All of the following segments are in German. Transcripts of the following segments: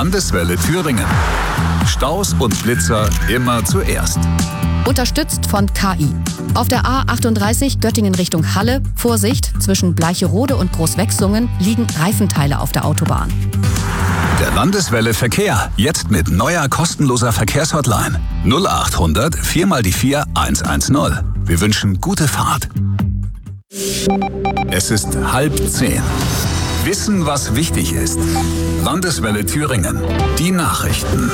Landeswelle Thüringen. Staus und Blitzer immer zuerst. Unterstützt von KI. Auf der A38 Göttingen Richtung Halle, Vorsicht, zwischen Bleicherode und Großwechslungen liegen Reifenteile auf der Autobahn. Der Landeswelle Verkehr, jetzt mit neuer kostenloser Verkehrshotline. 0800 4x4 110. Wir wünschen gute Fahrt. Es ist 9:30. Wissen, was wichtig ist. Landeswelle Thüringen. Die Nachrichten.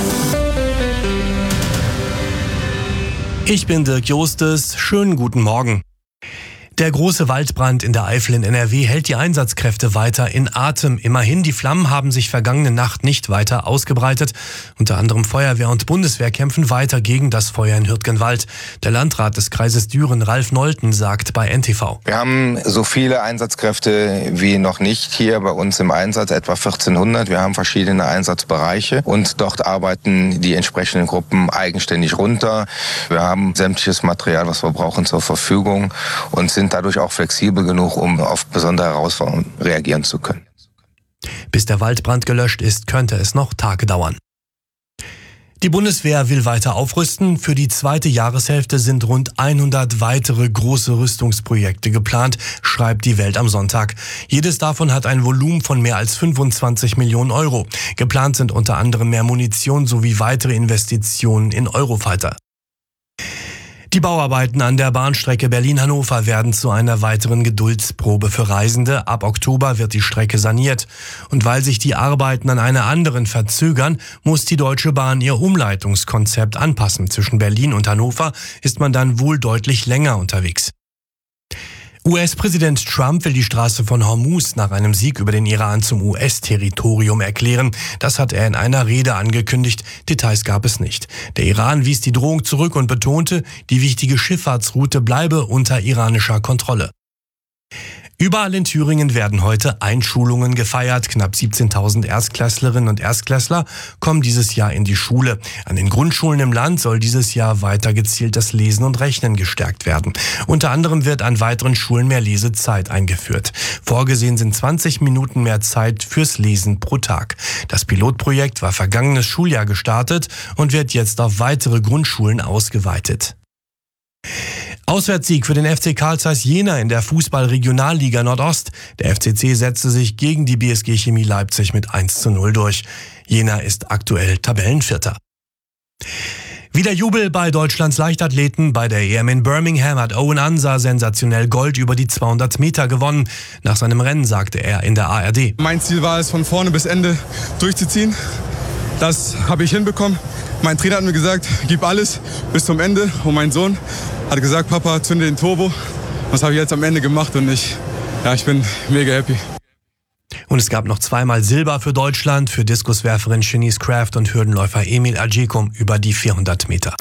Ich bin Dirk Jostes. Schönen guten Morgen. Der große Waldbrand in der Eifel in NRW hält die Einsatzkräfte weiter in Atem. Immerhin, die Flammen haben sich vergangene Nacht nicht weiter ausgebreitet. Unter anderem Feuerwehr und Bundeswehr kämpfen weiter gegen das Feuer in Hürtgenwald. Der Landrat des Kreises Düren, Ralf Nolten, sagt bei NTV: Wir haben so viele Einsatzkräfte wie noch nicht hier bei uns im Einsatz, etwa 1400. Wir haben verschiedene Einsatzbereiche und dort arbeiten die entsprechenden Gruppen eigenständig runter. Wir haben sämtliches Material, was wir brauchen, zur Verfügung und sind dadurch auch flexibel genug, um auf besondere Herausforderungen reagieren zu können. Bis der Waldbrand gelöscht ist, könnte es noch Tage dauern. Die Bundeswehr will weiter aufrüsten. Für die zweite Jahreshälfte sind rund 100 weitere große Rüstungsprojekte geplant, schreibt die Welt am Sonntag. Jedes davon hat ein Volumen von mehr als 25 Millionen Euro. Geplant sind unter anderem mehr Munition sowie weitere Investitionen in Eurofighter. Die Bauarbeiten an der Bahnstrecke Berlin-Hannover werden zu einer weiteren Geduldsprobe für Reisende. Ab Oktober wird die Strecke saniert. Und weil sich die Arbeiten an einer anderen verzögern, muss die Deutsche Bahn ihr Umleitungskonzept anpassen. Zwischen Berlin und Hannover ist man dann wohl deutlich länger unterwegs. US-Präsident Trump will die Straße von Hormuz nach einem Sieg über den Iran zum US-Territorium erklären. Das hat er in einer Rede angekündigt. Details gab es nicht. Der Iran wies die Drohung zurück und betonte, die wichtige Schifffahrtsroute bleibe unter iranischer Kontrolle. Überall in Thüringen werden heute Einschulungen gefeiert. Knapp 17.000 Erstklässlerinnen und Erstklässler kommen dieses Jahr in die Schule. An den Grundschulen im Land soll dieses Jahr weiter gezielt das Lesen und Rechnen gestärkt werden. Unter anderem wird an weiteren Schulen mehr Lesezeit eingeführt. Vorgesehen sind 20 Minuten mehr Zeit fürs Lesen pro Tag. Das Pilotprojekt war vergangenes Schuljahr gestartet und wird jetzt auf weitere Grundschulen ausgeweitet. Auswärtssieg für den FC Carl Zeiss Jena in der Fußball-Regionalliga Nordost. Der FCC setzte sich gegen die BSG Chemie Leipzig mit 1:0 durch. Jena ist aktuell Tabellenvierter. Wieder Jubel bei Deutschlands Leichtathleten. Bei der EM in Birmingham hat Owen Ansa sensationell Gold über die 200 Meter gewonnen. Nach seinem Rennen sagte er in der ARD: Mein Ziel war es, von vorne bis Ende durchzuziehen. Das habe ich hinbekommen. Mein Trainer hat mir gesagt, gib alles bis zum Ende. Und mein Sohn hat gesagt, Papa, zünde den Turbo. Das habe ich jetzt am Ende gemacht und ich bin mega happy. Und es gab noch zweimal Silber für Deutschland, für Diskuswerferin Shanice Kraft und Hürdenläufer Emil Ajekum über die 400 Meter.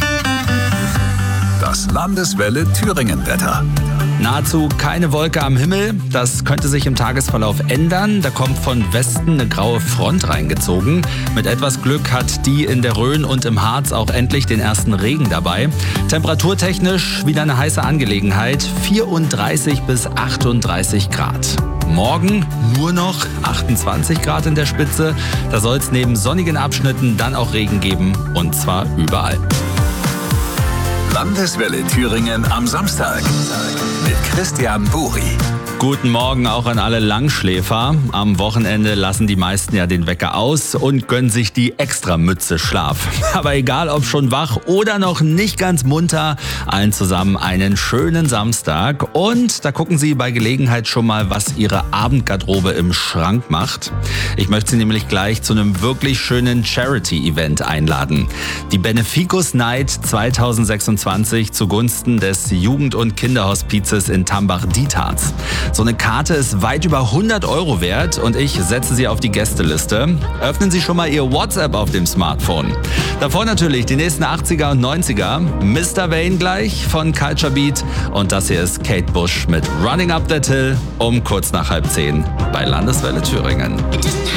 Das Landeswelle Thüringen-Wetter. Nahezu keine Wolke am Himmel. Das könnte sich im Tagesverlauf ändern. Da kommt von Westen eine graue Front reingezogen. Mit etwas Glück hat die in der Rhön und im Harz auch endlich den ersten Regen dabei. Temperaturtechnisch wieder eine heiße Angelegenheit. 34 bis 38 Grad. Morgen nur noch 28 Grad in der Spitze. Da soll es neben sonnigen Abschnitten dann auch Regen geben. Und zwar überall. Landeswelle Thüringen am Samstag mit Christian Buri. Guten Morgen auch an alle Langschläfer. Am Wochenende lassen die meisten ja den Wecker aus und gönnen sich die Extramütze Schlaf. Aber egal ob schon wach oder noch nicht ganz munter, allen zusammen einen schönen Samstag. Und da gucken Sie bei Gelegenheit schon mal, was Ihre Abendgarderobe im Schrank macht. Ich möchte Sie nämlich gleich zu einem wirklich schönen Charity-Event einladen. Die Beneficus Night 2026 zugunsten des Jugend- und Kinderhospizes in Tambach-Dietharz. So eine Karte ist weit über 100 € wert und ich setze Sie auf die Gästeliste. Öffnen Sie schon mal Ihr WhatsApp auf dem Smartphone. Davor natürlich die nächsten 80er und 90er. Mr. Vane gleich von Culture Beat. Und das hier ist Kate Bush mit Running Up That Hill um kurz nach 9:30 bei Landeswelle Thüringen.